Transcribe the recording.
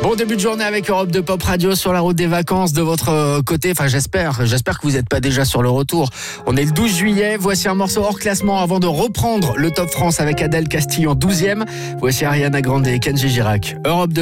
Bon début de journée avec Europe 2 Pop Radio sur la route des vacances de votre côté. Enfin, j'espère que vous n'êtes pas déjà sur le retour. On est le 12 juillet. Voici un morceau hors classement avant de reprendre le Top France avec Adèle Castillon 12e. Voici Ariana Grande et Kenji Girac. Europe 2.